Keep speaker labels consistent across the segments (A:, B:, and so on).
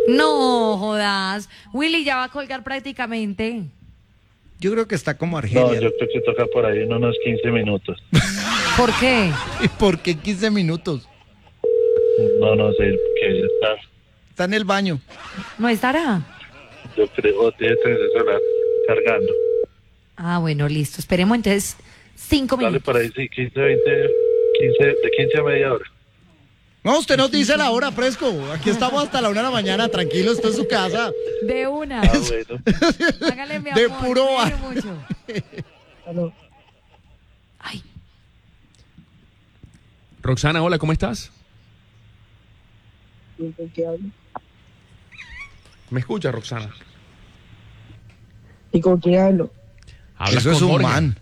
A: No jodas. Willy ya va a colgar prácticamente.
B: Yo creo que está como
C: No,
B: Argelia.
C: yo creo que toca por ahí en unos 15 minutos.
A: ¿Por qué?
B: ¿Por qué 15 minutos?
C: No sé qué está.
B: Está en el baño.
A: ¿No estará?
C: Yo creo que tiene el celular cargando.
A: Ah, bueno, listo. Esperemos entonces 5
C: Dale
A: minutos.
C: por ahí, sí, 15, 20, 15, de 15 a media hora.
B: No, usted nos dice la hora, fresco. Aquí estamos hasta la 1 de la mañana. Tranquilo, está en su casa.
A: De una.
C: Ah, bueno.
A: Hágale mi amor.
B: De puro
A: cuídese
B: bar.
A: mucho.
D: Aló.
A: Ay,
E: Roxana, hola, ¿cómo estás?
D: ¿Con qué hablo?
E: ¿Me escuchas, Roxana?
D: ¿Y con quién hablo?
E: Hablas
B: Eso es
E: con
B: un
E: Jorge.
B: man.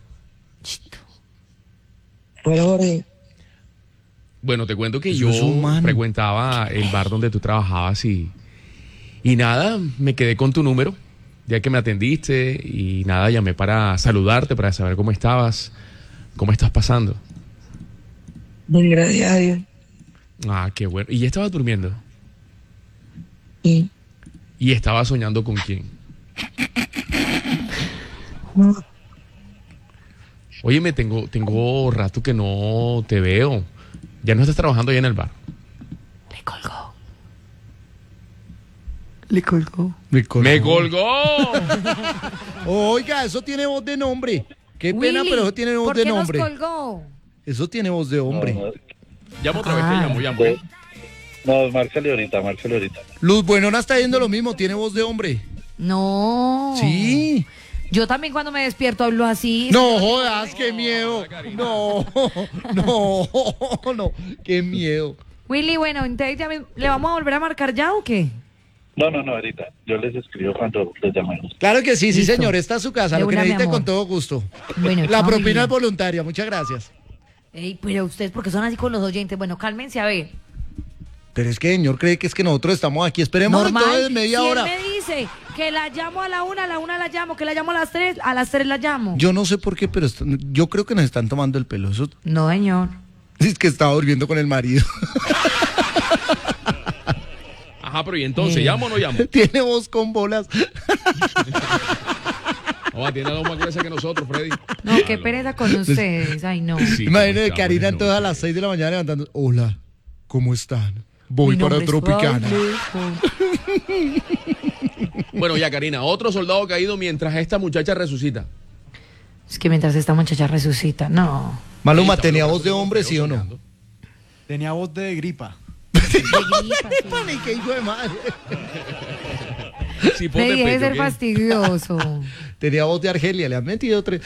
D: Bueno, Jorge,
E: Bueno, te cuento que
B: Eso
E: yo
B: es un man.
E: frecuentaba el bar donde tú trabajabas y nada, me quedé con tu número, ya que me atendiste y nada, llamé para saludarte, para saber cómo estabas, cómo estás pasando.
D: bien, gracias a Dios.
E: Ah, qué bueno. ¿Y ya estabas durmiendo?
D: Y
E: ¿Y estabas soñando con quién?
D: no,
E: Oye, tengo rato que no te veo. Ya no estás trabajando ahí en el bar.
A: le colgó.
D: le colgó.
E: ¡Me colgó!
B: Oiga, eso tiene voz de nombre. Qué pena,
A: Willy,
B: pero eso tiene voz
A: ¿por
B: de
A: qué
B: nombre.
A: nos colgó?
B: Eso tiene voz de hombre.
C: No,
E: Llamo otra vez,
A: Ah.
E: que llamo.
C: no, márcale ahorita.
B: Luz Buenona está yendo lo mismo, tiene voz de hombre.
A: No.
B: Sí.
A: Yo también cuando me despierto hablo así.
B: No jodas, qué miedo. No, no, qué miedo.
A: Willy, bueno, entonces ¿le vamos a volver a marcar ya o qué?
C: No, ahorita. Yo les escribo cuando les llamemos.
B: Claro que sí, sí,
A: Listo.
B: señor, está a su casa,
A: De
B: lo que
A: una, mi
B: necesite
A: amor.
B: con todo gusto.
A: Bueno,
B: La
A: chao,
B: propina
A: mi
B: es
A: vida.
B: voluntaria, muchas gracias.
A: Ey, pero ustedes, ¿por qué son así con los oyentes? Bueno, cálmense a ver.
B: Pero es que señor cree que es que nosotros estamos aquí, esperemos
A: Normal.
B: entonces media
A: Si
B: hora.
A: él me dice que la llamo a la 1 la llamo, que la llamo a las 3 la llamo.
B: Yo no sé por qué, pero yo creo que nos están tomando el pelo. Eso
A: No, señor.
B: es que estaba durmiendo con el marido.
E: Ajá, pero ¿y entonces? ¿Llamo o no llamo?
B: Tiene voz con bolas.
E: Oh, tiene la misma cabeza que nosotros, Freddy.
A: No, qué pereza con ustedes. Ay, no.
E: Sí,
B: Imagínate
E: ¿cómo
B: Karina
E: estamos?
B: entonces a las 6 de la mañana levantando. Hola, ¿cómo están? Voy
A: Mi
B: para
A: nombre es
B: Tropicana.
A: Pablo.
E: Bueno, ya, Karina, otro soldado caído mientras esta muchacha resucita.
A: Es que mientras esta muchacha resucita, no.
B: Maluma,
E: Ahí está,
B: ¿tenía
E: bueno,
B: voz de hombre, sí o no?
E: soñando.
F: Tenía voz de gripa.
A: De gripa, sí.
B: Pani, qué hijo de madre.
E: Sí, ponte
A: Me deje de
E: pecho,
A: ser
E: ¿qué?
A: fastidioso.
B: Tenía voz de Argelia, le han metido 3.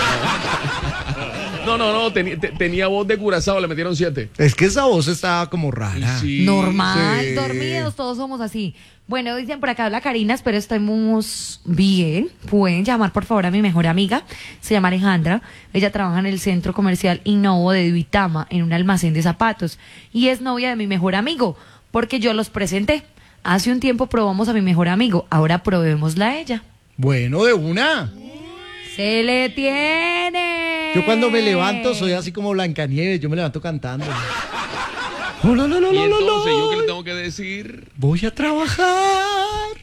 E: No, tenía voz de Curazao, le metieron 7.
B: Es que esa voz estaba como rara.
E: Sí.
A: Normal,
B: sí.
A: dormidos, todos somos así. Bueno, dicen por acá, habla Karina, espero estemos bien. Pueden llamar por favor a mi mejor amiga, se llama Alejandra. Ella trabaja en el centro comercial Innovo de Duitama, en un almacén de zapatos. Y es novia de mi mejor amigo, porque yo los presenté. Hace un tiempo probamos a mi mejor amigo, ahora probémosla a ella.
B: Bueno, de una.
A: ¡Se le tiene!
B: Yo cuando me levanto soy así como Blancanieves, yo me levanto cantando. Oh, no, no, no,
E: Y
B: no, no,
E: entonces,
B: no.
E: ¿yo qué le tengo que decir?
B: Voy a trabajar.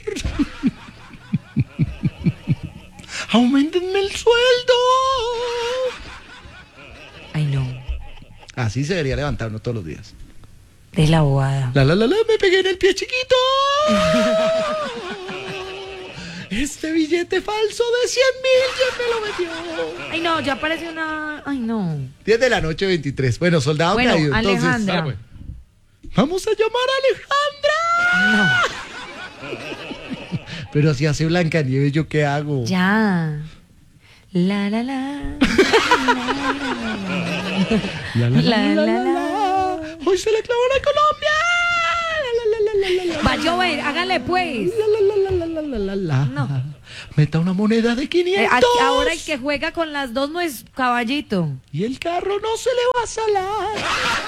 B: Aumentenme el sueldo.
A: Ay, no,
B: Así se debería levantar uno todos los días.
A: de la bobada.
B: La, me pegué en el pie chiquito. Este billete falso de 100.000, ¿quién me lo metió?
A: Ay, no, ya parece una... Ay, no.
B: 10 de la noche, 23. Bueno, soldado
A: Bueno,
B: caído. Entonces,
A: Alejandra.
E: Dale, pues.
B: vamos a llamar a Alejandra.
A: No,
B: Pero si hace Blancanieves, ¿yo qué hago?
A: ya. La, la, la.
B: La,
A: La.
B: Hoy se le clavó la Colombia.
A: Va a llover, hágale pues. No.
B: Meta una moneda de 500.
A: Ahora el que juega con las dos no es caballito.
B: Y el carro no se le va a salar.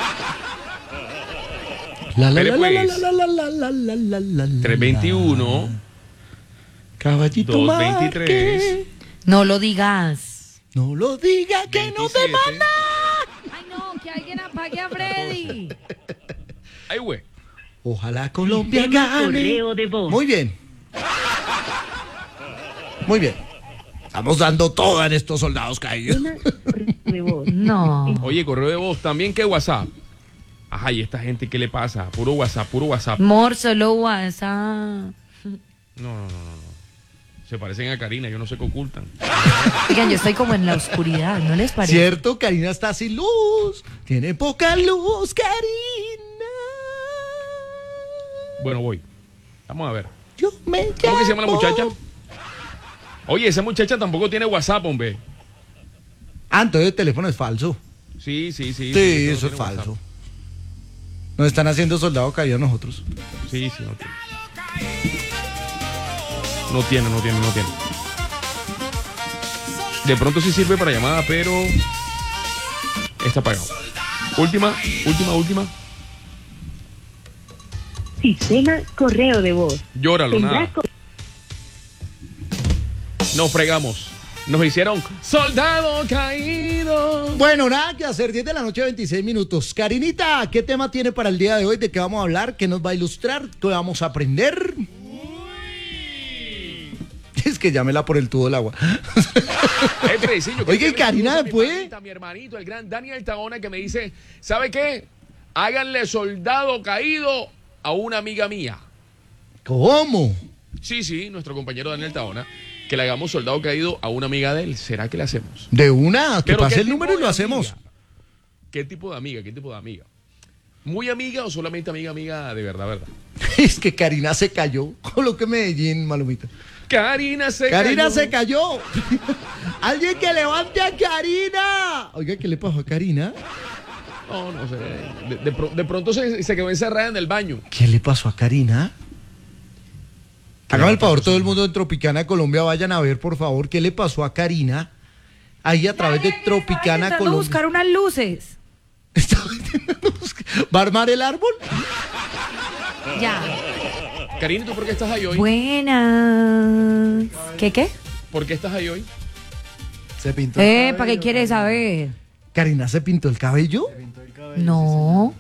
B: La,
E: Espere, pues.
B: la.
E: 321.
B: Caballito
E: 223.
B: Marque.
A: No lo digas.
B: No lo diga que no te
E: 27.
B: manda.
A: Ay, no, que alguien apague a Freddy.
E: Ay, güey.
B: Ojalá Colombia gane.
G: Correo de voz.
B: Muy bien. Muy bien. Estamos dando toda en estos soldados caídos.
G: Correo de voz.
A: No.
E: Oye, correo de voz, también que WhatsApp. Ajá, ¿y esta gente qué le pasa? Puro WhatsApp, puro WhatsApp.
A: Amor, solo WhatsApp.
E: No. Se parecen a Karina, yo no sé qué ocultan.
A: Oigan, yo estoy como en la oscuridad, ¿no les parece?
B: Cierto, Karina está sin luz. Tiene poca luz, Karina.
E: Bueno, voy. Vamos a ver.
B: Yo me
E: ¿Cómo que se llama la
B: llamo-
E: muchacha? Oye, esa muchacha tampoco tiene WhatsApp, hombre.
B: Ah, entonces el teléfono es falso.
E: Sí.
B: Sí,
E: no
B: eso es
E: tiene
B: falso.
E: WhatsApp.
B: Nos están haciendo soldado caído a nosotros.
E: Sí, no tiene. No tiene. De pronto sí sirve para llamada, pero está apagado. Última.
G: Sistema correo de voz.
E: Llóralo,
G: Tendrá
E: nada. Nos fregamos. Nos hicieron soldado caído.
B: Bueno, nada que hacer, 10 de la noche, 26 minutos. Karinita, ¿qué tema tiene para el día de hoy? ¿De qué vamos a hablar? ¿Qué nos va a ilustrar? ¿Qué vamos a aprender? Es que llámela por el tubo del agua.
E: Oye,
B: y Karina, después.
E: Mi hermanito, el gran Daniel Taona, que me dice, ¿sabe qué? Háganle soldado caído a una amiga mía.
B: ¿Cómo?
E: Sí, nuestro compañero Daniel Taona, que le hagamos soldado caído a una amiga de él. ¿Será que le hacemos?
B: De una, que
E: Pero,
B: pase
E: ¿qué
B: el número
E: tipo
B: y lo
E: de
B: hacemos.
E: amiga? ¿Qué tipo de amiga? ¿Muy amiga o solamente amiga de verdad?
B: Es que Karina se cayó. Coloque Medellín, Malumita.
E: Karina se
B: cayó. Alguien que levante a Karina. Oiga, ¿qué le pasó a Karina?
E: No sé. De pronto se quedó encerrada en el baño.
B: ¿Qué le pasó a Karina? Hágame el favor, todo el mundo en Tropicana Colombia, vayan a ver, por favor, qué le pasó a Karina. Ahí a través de Tropicana
A: Intentando
B: Colombia.
A: buscar unas luces.
B: ¿Va a armar el árbol?
A: Ya.
E: Karina, ¿tú por qué estás ahí hoy?
A: Buenas. ¿Qué?
E: ¿Por qué estás ahí hoy?
F: Se pintó el cabello,
A: ¿Para qué quieres saber?
B: ¿Karina se pintó el cabello?
F: Se pintó el cabello,
A: No.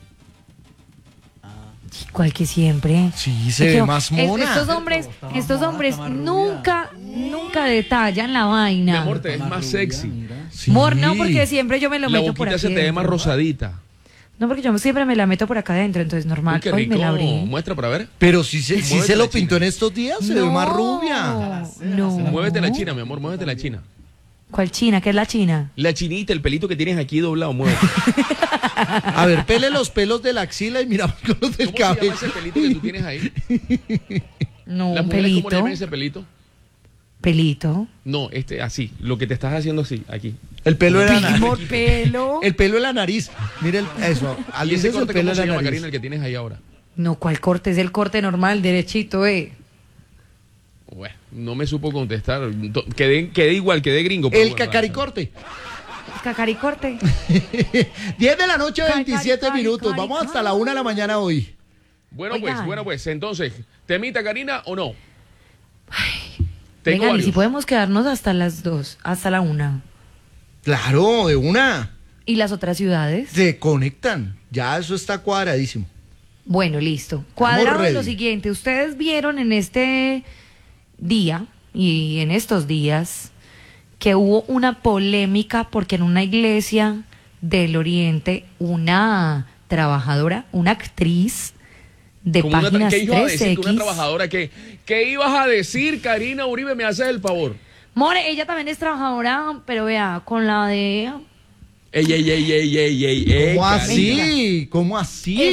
A: Igual que siempre.
B: Sí, se
A: Es
B: ve
A: que
B: más mona.
A: Estos hombres nunca detallan la
E: Mi
A: vaina.
E: amor, te ves más sexy.
B: Sí.
A: Amor, no, porque siempre yo me lo
E: La
A: meto por
E: boquita
A: aquí
E: se te ve
A: dentro.
E: más rosadita.
A: No, porque yo siempre me la meto por acá adentro, entonces normal.
E: Uy, qué
A: Hoy me la
E: rico.
A: abrí.
E: Muestra para ver.
B: Pero sí se
E: Muévete
B: lo
E: la
B: pintó
E: china.
B: en estos días, se ve más rubia.
A: No.
E: Muévete la china, mi amor, muévete la china.
A: ¿Cuál china? ¿Qué es la china?
E: La chinita, el pelito que tienes aquí doblado, muévete.
B: A ver, pele los pelos de la axila y miramos con los del
E: ¿Cómo se llama
B: cabello.
E: ese pelito que tú tienes ahí?
A: No,
E: ¿Las
A: un
E: mujeres cómo le
A: pelito.
E: llaman ese pelito?
A: Pelito.
E: No, así, lo que te estás haciendo así, aquí.
B: El pelo de la
A: Amor,
B: nariz.
A: pelo.
B: El pelo de la nariz. Mire eso.
E: ¿Y
B: Alicia
E: ese
B: es el
E: corte
B: pelo
E: cómo
B: de
E: se
B: la
E: llama,
B: nariz.
E: Karina, el que tienes ahí ahora?
A: No, ¿cuál corte? Es el corte normal, derechito,
E: Bueno, no me supo contestar. Quedé igual, quedé gringo. pero
B: El
E: bueno,
B: cacaricorte.
A: Cacaricorte.
B: 10 de la noche,
A: Cari,
B: 27
A: cari,
B: minutos.
A: cari,
B: Vamos
A: cari.
B: hasta la 1 de la mañana hoy.
E: Bueno,
A: Oigan.
E: pues, entonces, ¿temita, Karina, o no? Tengo
A: Vengan, y
E: varios.
A: si podemos quedarnos hasta las 2, hasta la 1.
B: Claro, de una.
A: ¿Y las otras ciudades?
B: Se conectan. Ya eso está cuadradísimo.
A: Bueno, listo. Cuadrado
B: ready.
A: lo siguiente. Ustedes vieron en este día y en estos días que hubo una polémica porque en una iglesia del Oriente una trabajadora, una actriz de
E: Como
A: páginas
E: ¿Qué ibas a decir tú, una
A: 3X.
E: trabajadora? ¿Qué ibas a decir, Karina Uribe? ¿Me haces el favor?
A: More, ella también es trabajadora, pero vea, con la de
E: Ey,
B: ¿Cómo
E: Karina.
B: así? ¿Cómo así?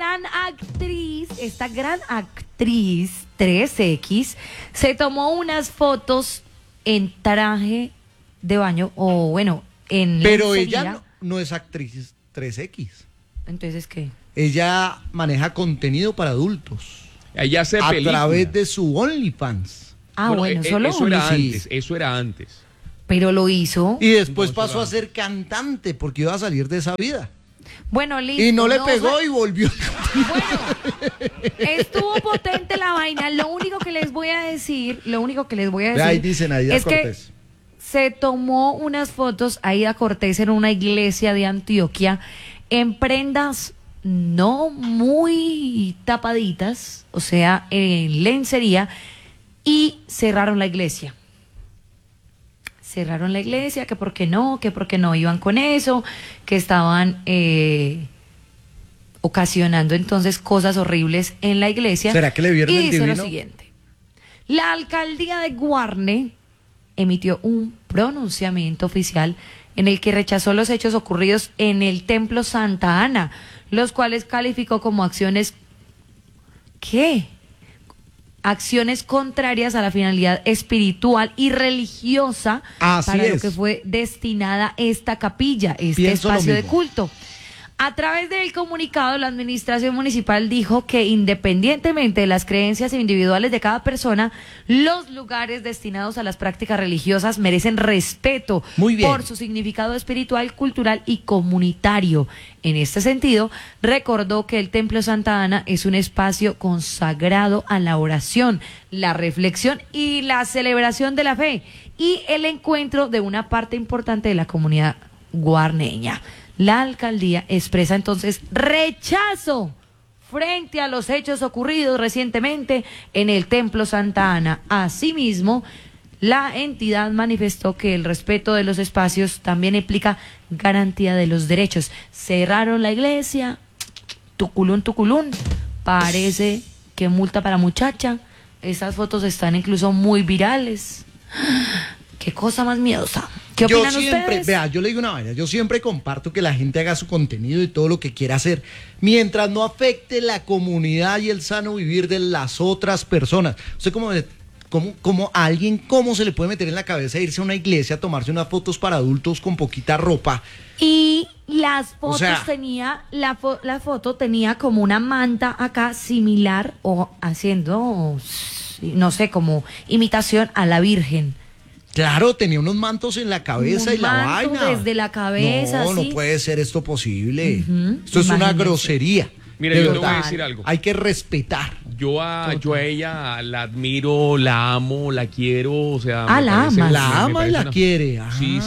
A: esta gran actriz 3X se tomó unas fotos en traje de baño o bueno, en
B: Pero
A: lencería.
B: ella no es actriz 3X.
A: Entonces, ¿qué?
B: Ella maneja contenido para adultos.
E: Ella hace
B: A
E: películas.
B: través de su OnlyFans.
A: Ah, bueno, solo
E: eso era
A: OnlyFans.
E: antes, eso era antes.
A: Pero lo hizo.
B: Y después
E: No,
B: pasó
E: eso
B: a ser cantante porque iba a salir de esa vida.
A: Bueno, listo.
B: Y no le pegó
A: o sea,
B: y volvió.
A: estuvo potente la vaina. Lo único que les voy a decir,
B: Ahí dicen Aida
A: es
B: Cortés.
A: que se tomó unas fotos Aida Cortés en una iglesia de Antioquia en prendas no muy tapaditas, o sea, en lencería, y cerraron la iglesia. Cerraron la iglesia, que porque no iban con eso, que estaban ocasionando entonces cosas horribles en la iglesia.
B: ¿Será que le vieron
A: y
B: el
A: dice
B: divino?
A: lo siguiente: la alcaldía de Guarne emitió un pronunciamiento oficial en el que rechazó los hechos ocurridos en el Templo Santa Ana, los cuales calificó como acciones acciones contrarias a la finalidad espiritual y religiosa
B: Así
A: para lo
B: es.
A: que fue destinada esta capilla, este
B: Pienso lo
A: espacio de
B: mismo.
A: culto. A través del comunicado, la administración municipal dijo que independientemente de las creencias individuales de cada persona, los lugares destinados a las prácticas religiosas merecen respeto
B: Muy bien.
A: por su significado espiritual, cultural y comunitario. En este sentido, recordó que el Templo Santa Ana es un espacio consagrado a la oración, la reflexión y la celebración de la fe y el encuentro de una parte importante de la comunidad guarneña. La alcaldía expresa entonces rechazo frente a los hechos ocurridos recientemente en el Templo Santa Ana. Asimismo, la entidad manifestó que el respeto de los espacios también implica garantía de los derechos. Cerraron la iglesia, tuculún, parece que multa para muchacha. Esas fotos están incluso muy virales. Qué cosa más miedosa. ¿Qué
B: Yo
A: opinan
B: siempre,
A: ustedes?
B: vea, yo le digo una vaina, yo siempre comparto que la gente haga su contenido y todo lo que quiera hacer, mientras no afecte la comunidad y el sano vivir de las otras personas. Usted como a alguien, ¿cómo se le puede meter en la cabeza irse a una iglesia a tomarse unas fotos para adultos con poquita ropa?
A: Y las fotos
B: sea,
A: la foto tenía como una manta acá similar o haciendo, no sé, como imitación a la Virgen.
B: Claro, tenía unos mantos en la cabeza
A: Un
B: y la
A: manto
B: vaina.
A: desde la cabeza,
B: No,
A: así.
B: no puede ser esto posible.
A: Ujú,
B: Esto es una
A: imagínese.
B: grosería.
E: Mira,
B: De
E: yo te voy a
B: verdad.
E: decir algo.
B: Hay que respetar.
E: Yo a ella la admiro, la amo, la quiero, o sea...
A: Ah,
E: me
A: la
E: parece-
A: amas.
B: La
E: me
B: ama y
E: parece
B: la
E: una-
B: quiere.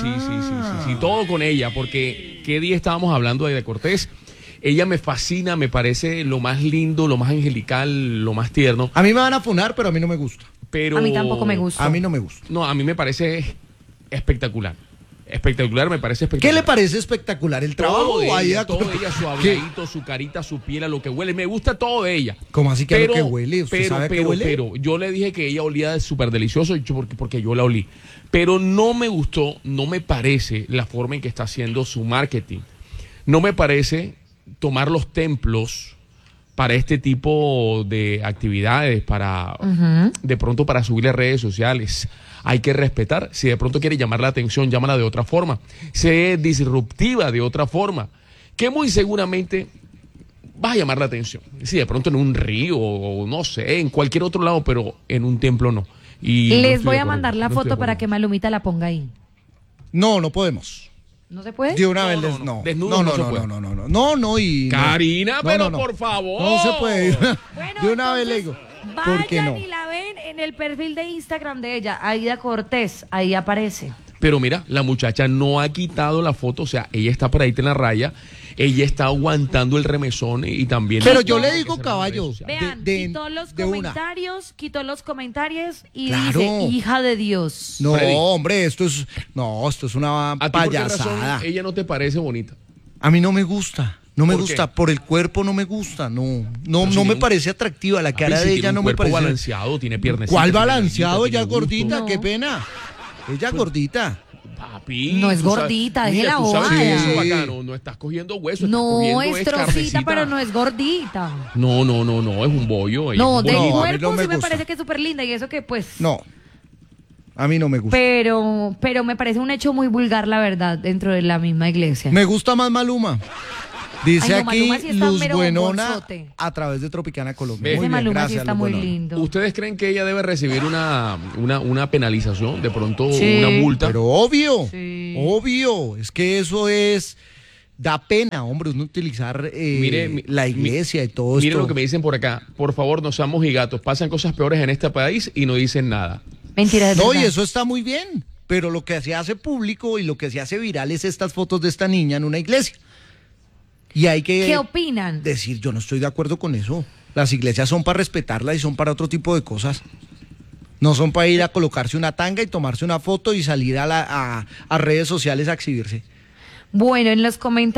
E: Sí, todo con ella, porque qué día estábamos hablando de Cortés. Ella me fascina, me parece lo más lindo, lo más angelical, lo más tierno,
B: A mí me van a funar, pero a mí no me gusta.
E: pero...
A: A mí tampoco me gusta.
B: A mí no me gusta.
E: No, a mí me parece espectacular. Espectacular, me parece
B: ¿Qué
E: espectacular.
B: le parece espectacular? ¿El trabajo?
E: Todo de
B: Ahí
E: ella,
B: a-
E: todo de ella, su
B: ¿Qué?
E: habladito, su carita, su piel, a lo que huele. Me gusta todo de ella.
B: ¿Cómo así que a lo que huele? ¿Usted sabe a qué huele?
E: Pero yo le dije que ella olía súper delicioso porque yo la olí. Pero no me gustó, no me parece la forma en que está haciendo su marketing. No me parece tomar los templos para este tipo de actividades, de pronto para subir a redes sociales. Hay que respetar. Si de pronto quiere llamar la atención, llámala de otra forma. Sé disruptiva de otra forma. Que muy seguramente vas a llamar la atención. Si de pronto en un río o no sé, en cualquier otro lado, pero en un templo no. Y no
A: Les
E: estoy
A: voy
E: de
A: a
E: acuerdo,
A: mandar la
E: no estoy de
A: foto para
E: acuerdo.
A: que Malumita la ponga ahí.
B: No, no podemos.
A: ¿No se puede?
B: De una
E: No,
B: vez
E: no,
B: les...
E: no.
B: No,
E: Desnudos no se puede.
B: no, y... no.
E: Karina,
B: No,
E: pero
B: no, no.
E: por favor.
B: No se puede.
A: Bueno,
B: De una vez
A: entonces,
B: le digo. ¿Por qué
A: vayan
B: no?
A: y la ven en el perfil de Instagram de ella, Aida Cortés, ahí aparece.
E: Pero mira, la muchacha no ha quitado la foto, o sea, ella está por ahí en la raya, ella está aguantando el remesón y también...
B: Pero
E: la-
B: yo le
E: que
B: digo,
E: se
B: caballo,
E: redes sociales.
A: Vean, quitó los
B: de una.
A: comentarios y
B: Claro.
A: dice, hija de Dios.
B: No,
E: Freddy.
B: hombre, esto es una
E: ¿A ti por qué razón
B: payasada.
E: ella no te parece bonita?
B: A mí no me gusta. No me
E: ¿Por
B: gusta,
E: qué?
B: por el cuerpo no me gusta, no
E: si
B: me
E: tiene un-
B: parece atractiva, la cara
E: Papi, si
B: de
E: tiene
B: ella
E: un
B: no me
E: cuerpo
B: parece.
E: balanceado, tiene piernecitas.
B: ¿Cuál
E: tiene
B: balanceado?
E: nalguitas,
B: Ella es
E: tiene gusto.
B: gordita,
A: No.
B: qué pena. Ella es gordita.
E: Papi,
A: No es
E: tú sabes-
A: gordita,
E: mira,
A: déjela
E: tú sabes que
B: bobada.
E: eso es
B: Sí.
E: bacano, no estás cogiendo hueso, estás
A: No
E: cogiendo
A: es trocita,
E: carnecita.
A: pero no es gordita.
E: No, es un bollo. ella
A: No,
E: es un
A: de
B: No, a mí
E: bollo.
A: cuerpo
B: no me
A: sí me
B: gusta.
A: parece que es súper linda y eso que pues...
B: No, a mí no me gusta.
A: Pero me parece un hecho muy vulgar, la verdad, dentro de la misma iglesia.
B: Me gusta más Maluma. Dice
A: Ay, no,
B: aquí
A: Maluma sí está
B: Luz
A: mero
B: Buenona
A: bombosote.
B: a través de Tropicana Colombia.
E: Ese
A: Ese
B: Muy bien,
A: Maluma sí
B: gracias,
A: está
B: Luz
A: muy
B: Buenona.
A: lindo.
E: ¿Ustedes creen que ella debe recibir una penalización? De pronto
A: Sí.
E: una multa.
B: Pero obvio,
A: Sí.
B: obvio, es que eso da pena, hombre, uno utilizar la iglesia y todo
E: Mire
B: esto.
E: lo que me dicen por acá. Por favor, no seamos gigatos. Pasan cosas peores en este país y no dicen nada.
A: Mentira, es
B: No, y
A: verdad.
B: eso está muy bien, pero lo que se hace público y lo que se hace viral es estas fotos de esta niña en una iglesia. Y hay que
A: ¿Qué opinan?
B: decir, yo no estoy de acuerdo con eso. Las iglesias son para respetarlas y son para otro tipo de cosas. No son para ir a colocarse una tanga y tomarse una foto y salir a redes sociales a exhibirse.
A: Bueno, en los comentarios